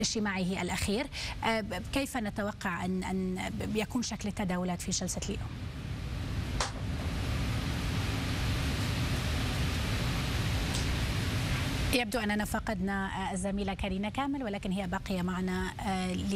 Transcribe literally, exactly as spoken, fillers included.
اجتماعه الأخير. كيف نتوقع أن أن يكون شكل التداولات في جلسة اليوم؟ يبدو أننا فقدنا الزميلة كارينا كامل، ولكن هي باقية معنا